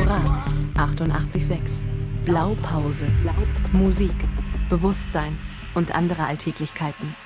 Horaz 88.6. Blaupause. Musik, Bewusstsein und andere Alltäglichkeiten.